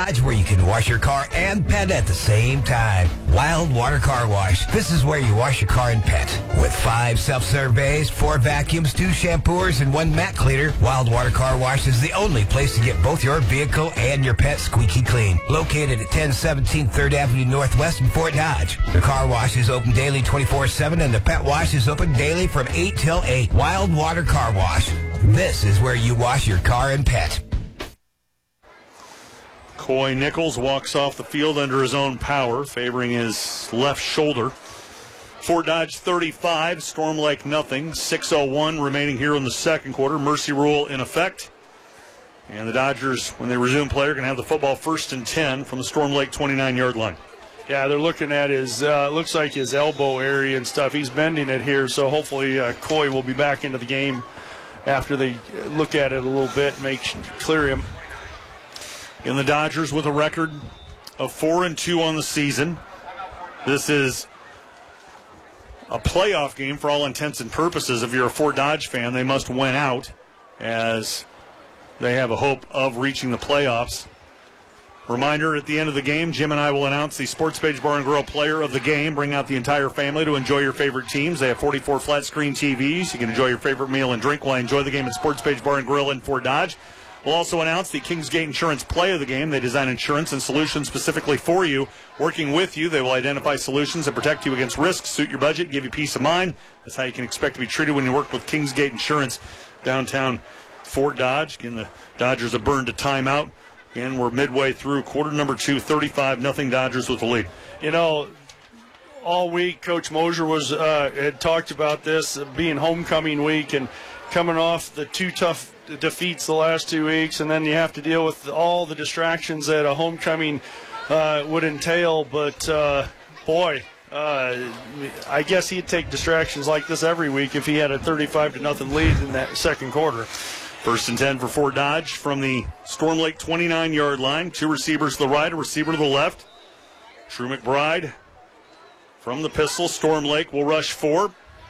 Dodge, where you can wash your car and pet at the same time. Wild Water Car Wash. This is where you wash your car and pet. With 5 self-serve bays, 4 vacuums, 2 shampoers, and 1 mat cleaner, Wild Water Car Wash is the only place to get both your vehicle and your pet squeaky clean. Located at 1017 3rd Avenue Northwest in Fort Dodge. The car wash is open daily 24/7, and the pet wash is open daily from 8 till 8. Wild Water Car Wash. This is where you wash your car and pet. Coy Nichols walks off the field under his own power, favoring his left shoulder. Fort Dodge 35, Storm Lake nothing. 6:01 remaining here in the second quarter. Mercy rule in effect. And the Dodgers, when they resume play, are going to have the football 1st and 10 from the Storm Lake 29-yard line. Yeah, they're looking at his, looks like his elbow area and stuff. He's bending it here, so hopefully Coy will be back into the game after they look at it a little bit and clear him. And the Dodgers with a record of 4-2 on the season. This is a playoff game for all intents and purposes. If you're a Fort Dodge fan, they must win out as they have a hope of reaching the playoffs. Reminder, at the end of the game, Jim and I will announce the Sports Page Bar and Grill player of the game. Bring out the entire family to enjoy your favorite teams. They have 44 flat screen TVs. You can enjoy your favorite meal and drink while you enjoy the game at Sports Page Bar and Grill in Fort Dodge. We'll also announce the Kingsgate Insurance play of the game. They design insurance and solutions specifically for you. Working with you, they will identify solutions that protect you against risks, suit your budget, give you peace of mind. That's how you can expect to be treated when you work with Kingsgate Insurance downtown Fort Dodge. Again, the Dodgers have burned a timeout. And we're midway through quarter number 2, 35-0 Dodgers with the lead. You know, all week Coach Mosier had talked about this being homecoming week and coming off the 2 tough defeats the last 2 weeks, and then you have to deal with all the distractions that a homecoming would entail. But, boy, I guess he'd take distractions like this every week if he had a 35-0 lead in that second quarter. 1st and 10 for Fort Dodge from the Storm Lake 29-yard line. 2 receivers to the right, a receiver to the left. True McBride from the pistol. Storm Lake will rush 4.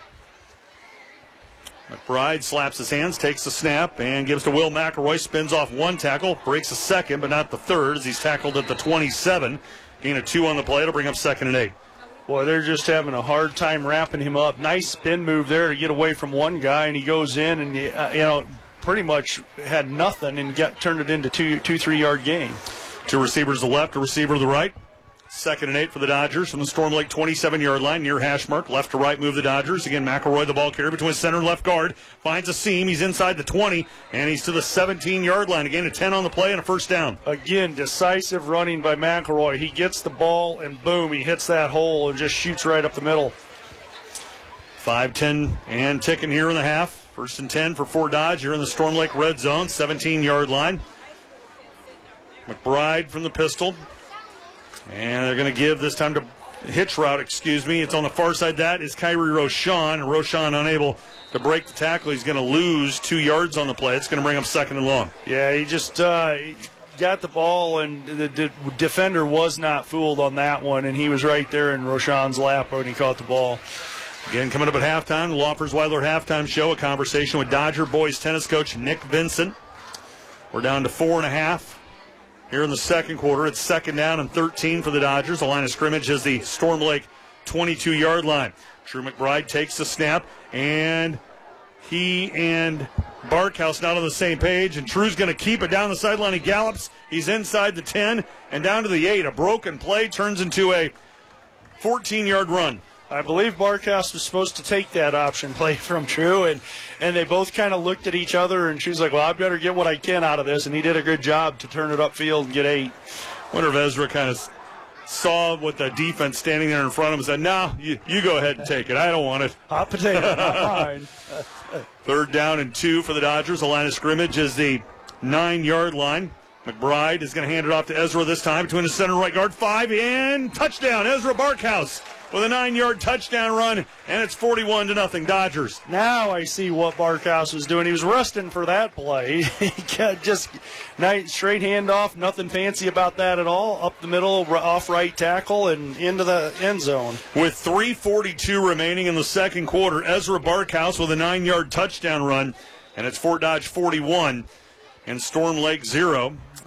McBride slaps his hands, takes the snap, and gives to Will McElroy. Spins off 1 tackle, breaks a second, but not the third, as he's tackled at the 27. Gain of 2 on the play to bring up 2nd and 8. Boy, they're just having a hard time wrapping him up. Nice spin move there to get away from one guy, and he goes in and, pretty much had nothing and turned it into 2-3 yard gain. 2 receivers to the left, a receiver to the right. 2nd and 8 for the Dodgers from the Storm Lake 27-yard line near hash mark. Left to right move the Dodgers. Again, McElroy, the ball carrier between center and left guard. Finds a seam. He's inside the 20, and he's to the 17-yard line. Again, a 10 on the play and a 1st down. Again, decisive running by McElroy. He gets the ball, and boom, he hits that hole and just shoots right up the middle. 5-10 and ticking here in the half. 1st and 10 for Fort Dodge. You're in the Storm Lake red zone, 17-yard line. McBride from the pistol. And they're going to give this time to hitch route, It's on the far side. That is Kyrie Rochon. And Rochon unable to break the tackle. He's going to lose 2 yards on the play. It's going to bring him 2nd and long. Yeah, he just got the ball, and the defender was not fooled on that one. And he was right there in Rochon's lap when he caught the ball. Again, coming up at halftime, the Loffers Weiler halftime show, a conversation with Dodger boys tennis coach Nick Vincent. We're down to 4.5 here in the second quarter. It's 2nd down and 13 for the Dodgers. The line of scrimmage is the Storm Lake 22-yard line. True McBride takes the snap, and he and Barkhouse not on the same page, and True's going to keep it down the sideline. He gallops. He's inside the 10 and down to the 8. A broken play turns into a 14-yard run. I believe Barkhouse was supposed to take that option play from True, and they both kind of looked at each other, and True's like, well, I better get what I can out of this, and he did a good job to turn it upfield and get 8. Wonder if Ezra kind of saw what the defense standing there in front of him and said, no, you go ahead and take it. I don't want it. Hot potato, not mine. 3rd down and 2 for the Dodgers. The line of scrimmage is the 9-yard line. McBride is going to hand it off to Ezra this time between the center and right guard. 5 and touchdown, Ezra Barkhouse with a 9-yard touchdown run, and it's 41-0 Dodgers. Now I see what Barkhouse was doing. He was resting for that play. He got just nice straight handoff, nothing fancy about that at all. Up the middle, off right tackle, and into the end zone. With 3:42 remaining in the second quarter, Ezra Barkhouse with a 9-yard touchdown run, and it's Fort Dodge 41 and Storm Lake 0.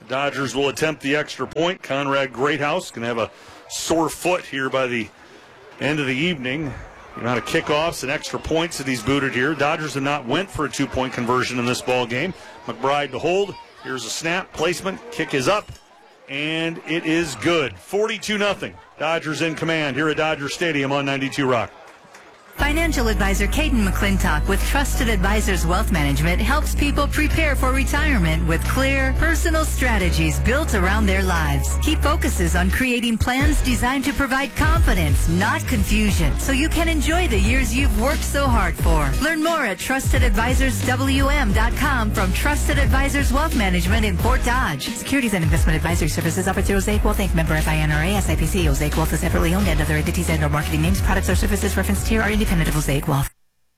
The Dodgers will attempt the extra point. Conrad Greathouse going to have a sore foot here by the end of the evening. The amount of kickoffs and extra points that he's booted here. Dodgers have not went for a 2-point conversion in this ball game. McBride to hold. Here's a snap, placement, kick is up, and it is good. 42-0. Dodgers in command here at Dodger Stadium on 92 Rock. Financial advisor Caden McClintock with Trusted Advisors Wealth Management helps people prepare for retirement with clear, personal strategies built around their lives. He focuses on creating plans designed to provide confidence, not confusion, so you can enjoy the years you've worked so hard for. Learn more at TrustedAdvisorsWM.com from Trusted Advisors Wealth Management in Fort Dodge. Securities and investment advisory services offered through Osaic Wealth Inc. member FINRA, SIPC. Osaic Wealth is separately owned and other entities and/or marketing names, products, or services referenced here are independent of Osaic Wealth.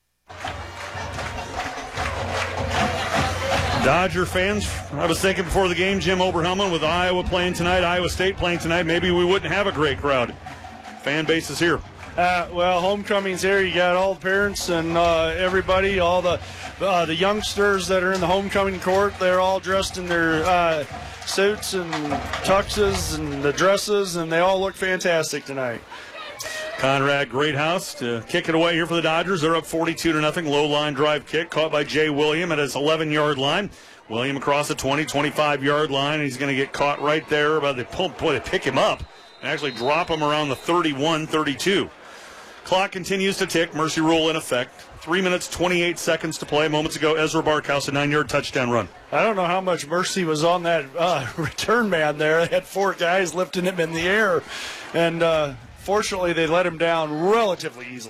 Dodger fans, I was thinking before the game, Jim Oberhelman, with Iowa playing tonight, Iowa State playing tonight, maybe we wouldn't have a great crowd. Fan base is here. Well, homecoming's here. You got all the parents and everybody, all the youngsters that are in the homecoming court. They're all dressed in their suits and tuxes and the dresses, and they all look fantastic tonight. Conrad Greathouse to kick it away here for the Dodgers. They're up 42-0. Low line drive kick caught by Jay William at his 11-yard line. William across the 20, 25-yard line. He's going to get caught right there by the pull. Boy, they pick him up and actually drop him around the 31-32. Clock continues to tick. Mercy rule in effect. 3 minutes, 28 seconds to play. Moments ago, Ezra Barkhouse, a 9-yard touchdown run. I don't know how much mercy was on that return man there. They had 4 guys lifting him in the air, and fortunately, they let him down relatively easily.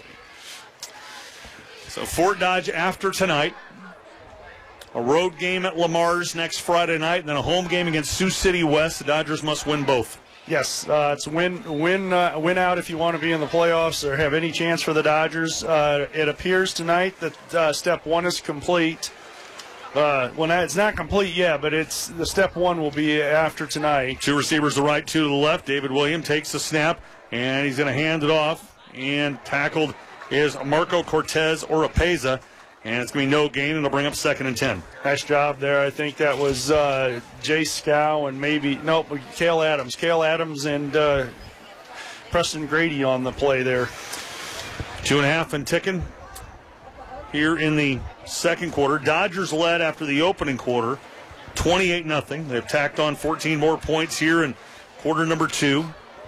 So Fort Dodge after tonight, a road game at Lamar's next Friday night, and then a home game against Sioux City West. The Dodgers must win both. Yes, it's win out if you want to be in the playoffs or have any chance for the Dodgers. It appears tonight that step 1 is complete. It's not complete yet, but the step 1 will be after tonight. 2 receivers to the right, 2 to the left. David Williams takes the snap, and he's going to hand it off. And tackled is Marco Cortez Oropeza. And it's going to be no gain, and it'll bring up 2nd and 10. Nice job there. I think that was Jay Scow and Cale Adams. Cale Adams and Preston Grady on the play there. 2.5 and ticking here in the second quarter. Dodgers led after the opening quarter, 28-0. They've tacked on 14 more points here in quarter number 2.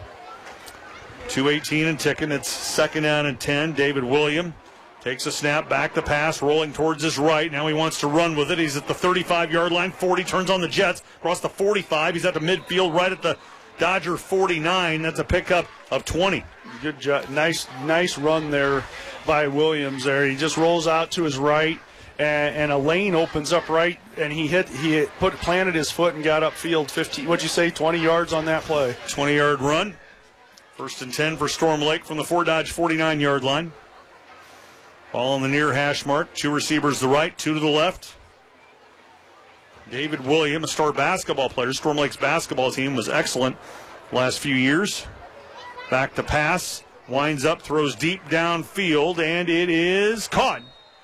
2:18 and ticking. It's 2nd down and 10. David Williams takes a snap, back to pass, rolling towards his right. Now he wants to run with it. He's at the 35-yard line, 40, turns on the Jets, across the 45. He's at the midfield, right at the Dodger 49. That's a pickup of 20. Good job. Nice run there by Williams there. He just rolls out to his right, and a lane opens up right, and he planted his foot and got upfield 15. What'd you say, 20 yards on that play? 20-yard run. 1st and 10 for Storm Lake from the Fort Dodge 49-yard line. Ball on the near hash mark. 2 receivers to the right, 2 to the left. David Williams, a star basketball player. Storm Lake's basketball team was excellent last few years. Back to pass. Winds up, throws deep downfield, and it is caught.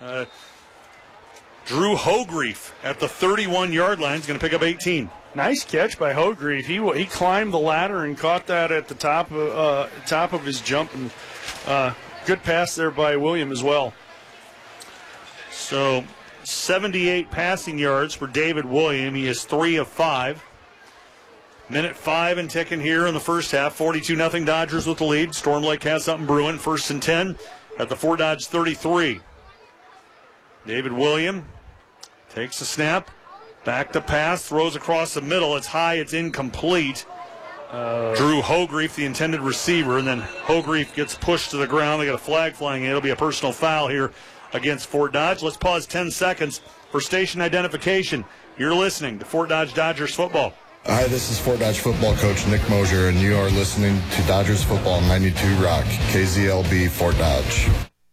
Drew Hogrefe at the 31-yard line is going to pick up 18. Nice catch by Hogrefe. He climbed the ladder and caught that at the top of his jump, and good pass there by William as well. So 78 passing yards for David Williams. He is 3 of 5. Minute 5 and ticking here in the first half. 42-0 Dodgers with the lead. Storm Lake has something brewing. 1st and 10 at the Fort Dodge 33. David Williams takes the snap. Back to pass. Throws across the middle. It's high. It's incomplete. Drew Hogrefe, the intended receiver, and then Hogrefe gets pushed to the ground. They got a flag flying in. It'll be a personal foul here against Fort Dodge. Let's pause 10 seconds for station identification. You're listening to Fort Dodge Dodgers football. Hi, this is Fort Dodge football coach Nick Mosier, and you are listening to Dodgers football 92 Rock, KZLB Fort Dodge.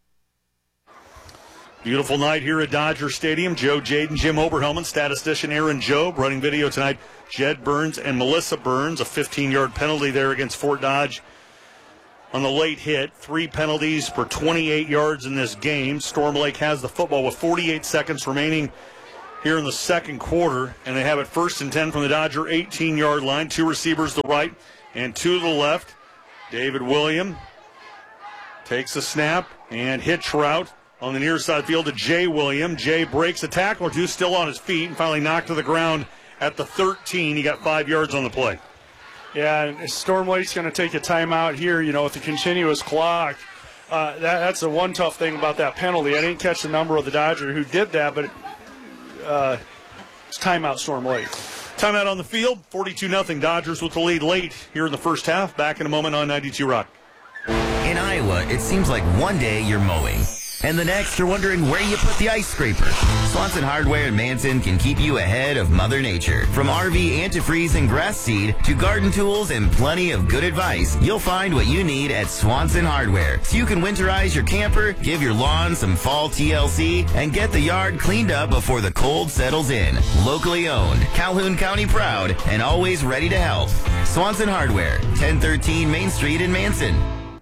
Beautiful night here at Dodger Stadium. Joe Jaden, Jim Oberhelman, statistician Aaron Jobe. Running video tonight, Jed Burns and Melissa Burns. A 15-yard penalty there against Fort Dodge on the late hit. 3 penalties for 28 yards in this game. Storm Lake has the football with 48 seconds remaining here in the second quarter, and they have it 1st and 10 from the Dodger 18-yard line. 2 receivers to the right and 2 to the left. David William takes a snap and hitch route on the near side field to Jay William. Jay breaks a tackle or 2, still on his feet, and finally knocked to the ground at the 13. He got 5 yards on the play. Yeah, and Storm Lake's going to take a timeout here, with the continuous clock. That's the one tough thing about that penalty. I didn't catch the number of the Dodger who did that, but it's timeout Storm Lake. Timeout on the field, 42-0. Dodgers with the lead late here in the first half. Back in a moment on 92 Rock. In Iowa, it seems like one day you're mowing, and the next you're wondering where you put the ice scraper. Swanson Hardware in Manson can keep you ahead of Mother Nature. From RV antifreeze and grass seed to garden tools and plenty of good advice, you'll find what you need at Swanson Hardware. So you can winterize your camper, give your lawn some fall TLC, and get the yard cleaned up before the cold settles in. Locally owned, Calhoun County proud, and always ready to help. Swanson Hardware, 1013 Main Street in Manson.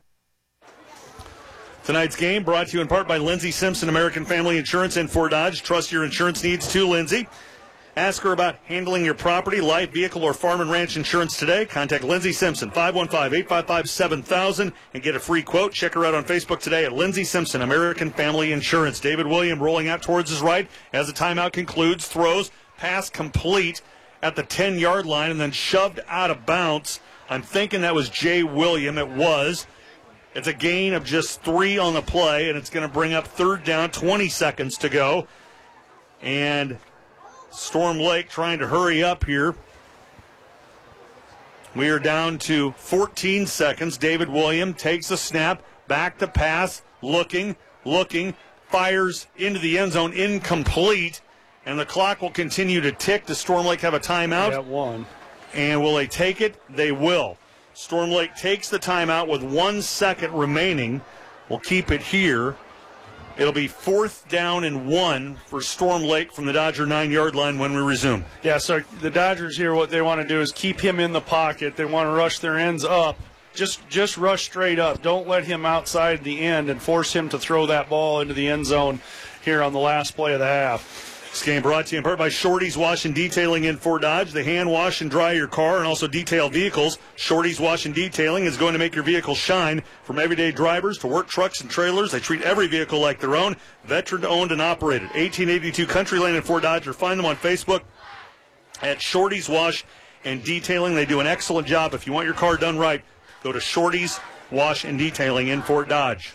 Tonight's game brought to you in part by Lindsey Simpson, American Family Insurance in Fort Dodge. Trust your insurance needs to Lindsey. Ask her about handling your property, life, vehicle, or farm and ranch insurance today. Contact Lindsey Simpson, 515-855-7000, and get a free quote. Check her out on Facebook today at Lindsey Simpson, American Family Insurance. David William rolling out towards his right as the timeout concludes. Throws, pass complete at the 10-yard line and then shoved out of bounds. I'm thinking that was Jay William. It was. It's a gain of just 3 on the play, and it's going to bring up 3rd down, 20 seconds to go. And Storm Lake trying to hurry up here. We are down to 14 seconds. David William takes a snap, back to pass, looking, fires into the end zone, incomplete. And the clock will continue to tick. Does Storm Lake have a timeout? At 1. And will they take it? They will. Storm Lake takes the timeout with 1 second remaining. We'll keep it here. It'll be 4th down and 1 for Storm Lake from the Dodger 9-yard line when we resume. Yeah, so the Dodgers here, what they want to do is keep him in the pocket. They want to rush their ends up. Just rush straight up. Don't let him outside the end and force him to throw that ball into the end zone here on the last play of the half. This game brought to you in part by Shorty's Wash and Detailing in Fort Dodge. They hand wash and dry your car and also detail vehicles. Shorty's Wash and Detailing is going to make your vehicle shine. From everyday drivers to work trucks and trailers, they treat every vehicle like their own. Veteran owned and operated. 1882 Country Lane in Fort Dodge, or find them on Facebook at Shorty's Wash and Detailing. They do an excellent job. If you want your car done right, go to Shorty's Wash and Detailing in Fort Dodge.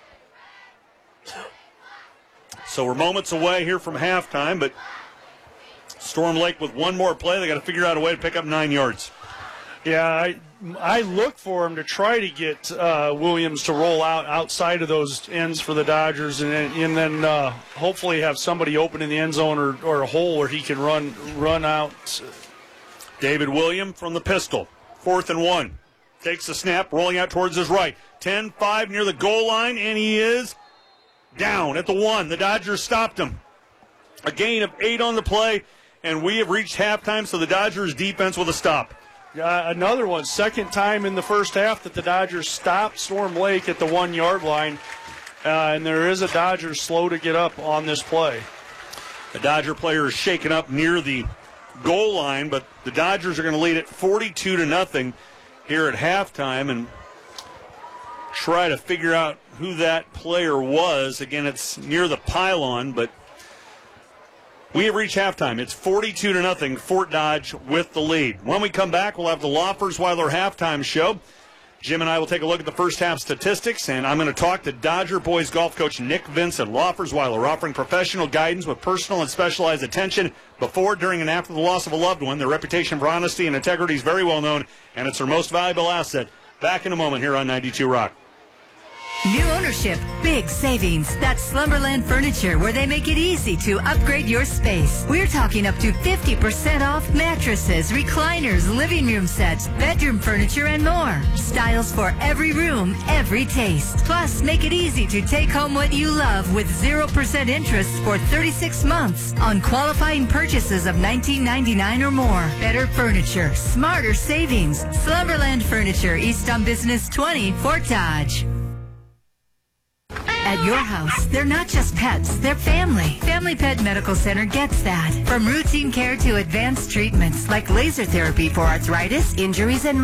So we're moments away here from halftime, but Storm Lake with one more play. They got to figure out a way to pick up 9 yards. Yeah, I look for him to try to get Williams to roll outside of those ends for the Dodgers, and then hopefully have somebody open in the end zone or a hole where he can run out. David William from the pistol. 4th and 1. Takes the snap, rolling out towards his right. 10-5 near the goal line, and he is down at the 1. The Dodgers stopped him. A gain of 8 on the play, and we have reached halftime, so the Dodgers defense with a stop. Another one, second time in the first half that the Dodgers stopped Storm Lake at the 1-yard line, and there is a Dodger slow to get up on this play. The Dodger player is shaken up near the goal line, but the Dodgers are going to lead it 42-0 here at halftime and try to figure out who that player was. Again, it's near the pylon, but we have reached halftime. It's 42-0, Fort Dodge with the lead. When we come back, we'll have the Laufersweiler halftime show. Jim and I will take a look at the first half statistics, and I'm going to talk to Dodger boys golf coach Nick Vincent. Laufersweiler offering professional guidance with personal and specialized attention before, during, and after the loss of a loved one. Their reputation for honesty and integrity is very well known, and it's their most valuable asset. Back in a moment here on 92 Rock. New ownership, big savings. That's Slumberland Furniture, where they make it easy to upgrade your space. We're talking up to 50% off mattresses, recliners, living room sets, bedroom furniture, and more. Styles for every room, every taste. Plus, make it easy to take home what you love with 0% interest for 36 months on qualifying purchases of $19.99 or more. Better furniture, smarter savings. Slumberland Furniture, East on Business 20, Fort Dodge. At your house, they're not just pets, they're family. Family Pet Medical Center gets that. From routine care to advanced treatments like laser therapy for arthritis, injuries, and